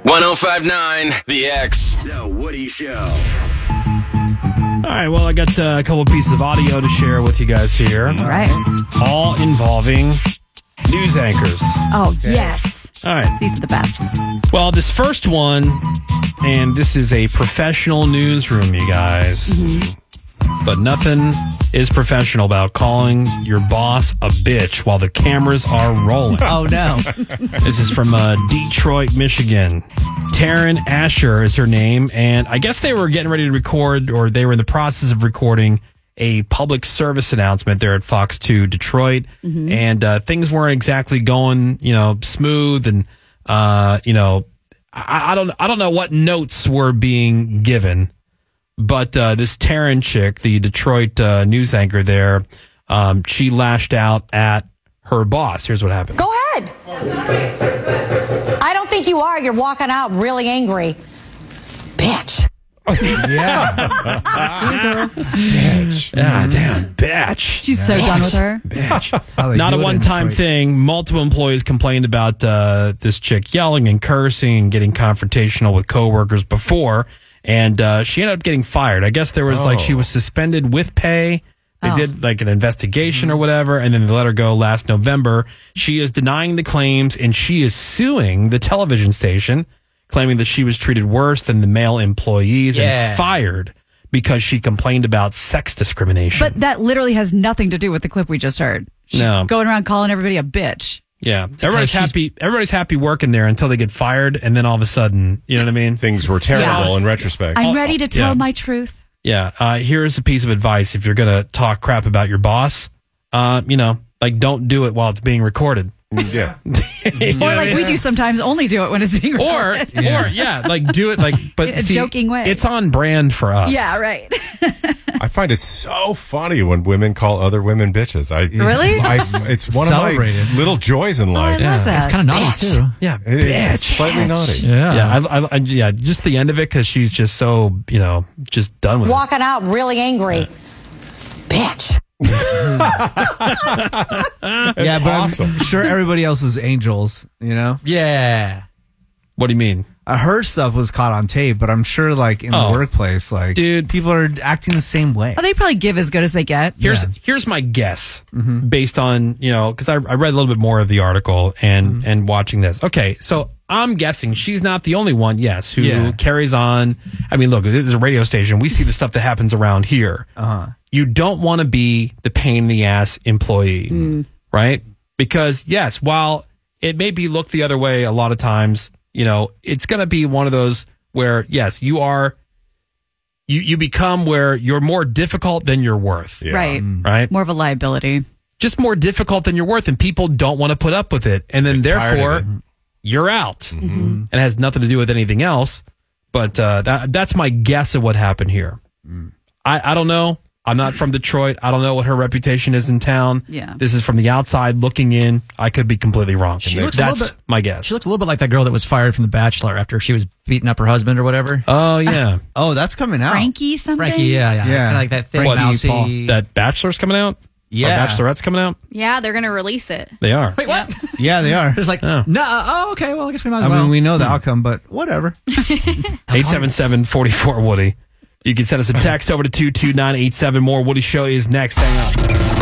105.9 The X. The Woody Show. All right, well, I got a couple pieces of audio to share with you guys here. All right. All involving news anchors. Oh, yes. All right. These are the best. Well, this first one, and this is a professional newsroom, you guys. Mm-hmm. But nothing is professional about calling your boss a bitch while the cameras are rolling. Oh, no. This is from Detroit, Michigan. Taryn Asher is her name, and I guess they were getting ready to record, or they were in the process of recording a public service announcement there at Fox 2 Detroit, and things weren't exactly going, smooth, and I don't know what notes were being given, but this Taryn chick, the Detroit news anchor there, she lashed out at her boss. Here's what happened. Go ahead. I don't think you are. You're walking out really angry. Bitch. Yeah. Bitch. Yeah, damn, bitch. She's so done with her. Bitch. Not a one-time thing. Multiple employees complained about this chick yelling and cursing and getting confrontational with coworkers before, and she ended up getting fired. I guess there was she was suspended with pay. They did an investigation or whatever, and then they let her go last November. She is denying the claims, and she is suing the television station, claiming that she was treated worse than the male employees and fired because she complained about sex discrimination. But that literally has nothing to do with the clip we just heard. She's going around calling everybody a bitch. Yeah. Everybody's happy working there until they get fired, and then all of a sudden, you know what I mean? Things were terrible in retrospect. I'm ready to tell my truth. Yeah. Here's a piece of advice. If you're going to talk crap about your boss, don't do it while it's being recorded. Yeah. Or we do sometimes, only do it when it's being recorded. Do it but in a joking way. It's on brand for us. Yeah, right. I find it so funny when women call other women bitches. Really? It's one of my little joys in life. I love that. It's kind of naughty, too. Yeah, it's slightly naughty. Yeah. Just the end of it, because she's just so, just done with Walking out really angry. Bitch. Yeah, but awesome. I'm sure everybody else was angels, Yeah. What do you mean? Her stuff was caught on tape, but I'm sure, in the workplace, dude, people are acting the same way. Oh, they probably give as good as they get. Here's my guess, based on, because I read a little bit more of the article and watching this. Okay, so I'm guessing she's not the only one, who carries on. I mean, look, this is a radio station. We see the stuff that happens around here. You don't want to be the pain in the ass employee, right? Because, yes, while it may be looked the other way a lot of times, it's going to be one of those where, yes, you become where you're more difficult than you're worth. Yeah. Right. Right? More of a liability. Just more difficult than you're worth, and people don't want to put up with it. And then, therefore, you're out. And it has nothing to do with anything else. But that's my guess of what happened here. I don't know. I'm not from Detroit. I don't know what her reputation is in town. Yeah. This is from the outside looking in. I could be completely wrong. That's my guess. She looks a little bit like that girl that was fired from The Bachelor after she was beating up her husband or whatever. Oh, yeah. Oh, that's coming out. Frankie something? Frankie, yeah. Kind of like that thin, mousy. That Bachelor's coming out? Yeah. Or Bachelorette's coming out? Yeah, they're going to release it. They are. Wait, what? Yeah, they are. It's like, okay, well, I guess we might as well. I mean, we know the outcome, but whatever. 877-44-WOODY. You can send us a text over to 22987. More Woody Show is next. Hang on.